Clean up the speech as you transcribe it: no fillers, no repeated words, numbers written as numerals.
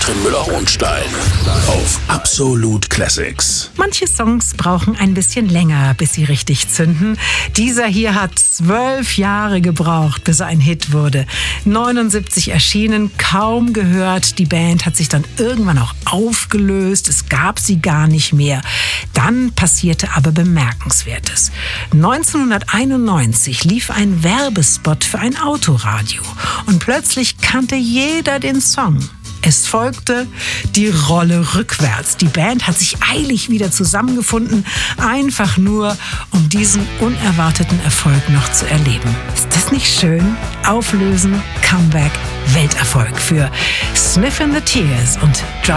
Katrin Müller-Hohenstein auf Absolute Classics. Manche Songs brauchen ein bisschen länger, bis sie richtig zünden. Dieser hier hat 12 Jahre gebraucht, bis er ein Hit wurde. 79 erschienen, kaum gehört. Die Band hat sich dann irgendwann auch aufgelöst. Es gab sie gar nicht mehr. Dann passierte aber Bemerkenswertes. 1991 lief ein Werbespot für ein Autoradio. Und plötzlich kannte jeder den Song. Es folgte die Rolle rückwärts. Die Band hat sich eilig wieder zusammengefunden, einfach nur, um diesen unerwarteten Erfolg noch zu erleben. Ist das nicht schön? Auflösen, Comeback, Welterfolg für Sniffin' the Tears und Drive